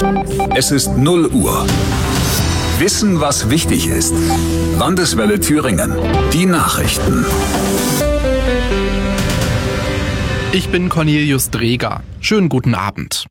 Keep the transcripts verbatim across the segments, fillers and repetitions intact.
Es ist null Uhr. Wissen, was wichtig ist. Landeswelle Thüringen. Die Nachrichten. Ich bin Cornelius Dreger. Schönen guten Abend.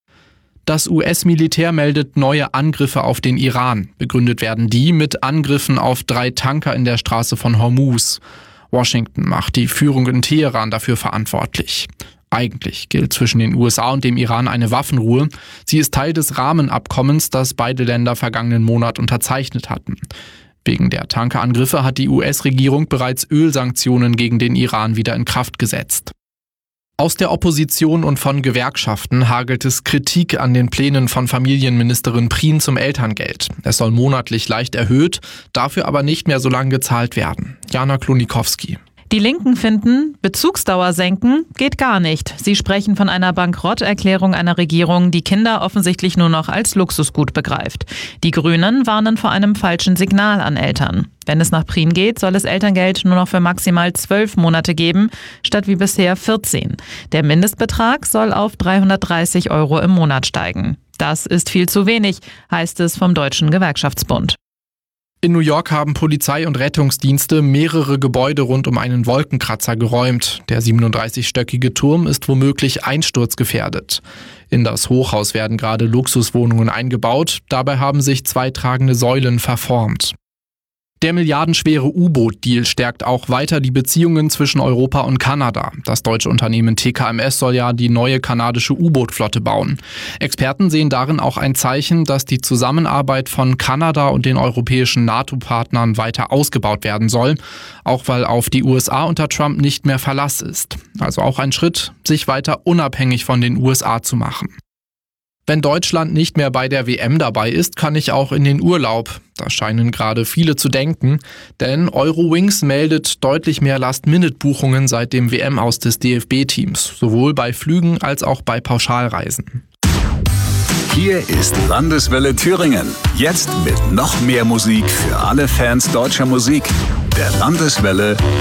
Das U S-Militär meldet neue Angriffe auf den Iran. Begründet werden die mit Angriffen auf drei Tanker in der Straße von Hormuz. Washington macht die Führung in Teheran dafür verantwortlich. Eigentlich gilt zwischen den U S A und dem Iran eine Waffenruhe. Sie ist Teil des Rahmenabkommens, das beide Länder vergangenen Monat unterzeichnet hatten. Wegen der Tankerangriffe hat die U S-Regierung bereits Ölsanktionen gegen den Iran wieder in Kraft gesetzt. Aus der Opposition und von Gewerkschaften hagelt es Kritik an den Plänen von Familienministerin Prien zum Elterngeld. Es soll monatlich leicht erhöht, dafür aber nicht mehr so lange gezahlt werden. Jana Klonikowski. Die Linken finden, Bezugsdauer senken geht gar nicht. Sie sprechen von einer Bankrotterklärung einer Regierung, die Kinder offensichtlich nur noch als Luxusgut begreift. Die Grünen warnen vor einem falschen Signal an Eltern. Wenn es nach Prien geht, soll es Elterngeld nur noch für maximal zwölf Monate geben, statt wie bisher vierzehn. Der Mindestbetrag soll auf dreihundertdreißig Euro im Monat steigen. Das ist viel zu wenig, heißt es vom Deutschen Gewerkschaftsbund. In New York haben Polizei und Rettungsdienste mehrere Gebäude rund um einen Wolkenkratzer geräumt. Der siebenunddreißigstöckige Turm ist womöglich einsturzgefährdet. In das Hochhaus werden gerade Luxuswohnungen eingebaut. Dabei haben sich zwei tragende Säulen verformt. Der milliardenschwere U-Boot-Deal stärkt auch weiter die Beziehungen zwischen Europa und Kanada. Das deutsche Unternehmen T K M S soll ja die neue kanadische U-Boot-Flotte bauen. Experten sehen darin auch ein Zeichen, dass die Zusammenarbeit von Kanada und den europäischen NATO-Partnern weiter ausgebaut werden soll, auch weil auf die U S A unter Trump nicht mehr Verlass ist. Also auch ein Schritt, sich weiter unabhängig von den U S A zu machen. Wenn Deutschland nicht mehr bei der W M dabei ist, kann ich auch in den Urlaub. Da scheinen gerade viele zu denken, denn Eurowings meldet deutlich mehr Last-Minute-Buchungen seit dem W M-Aus des D F B-Teams, sowohl bei Flügen als auch bei Pauschalreisen. Hier ist Landeswelle Thüringen. Jetzt mit noch mehr Musik für alle Fans deutscher Musik. Der Landeswelle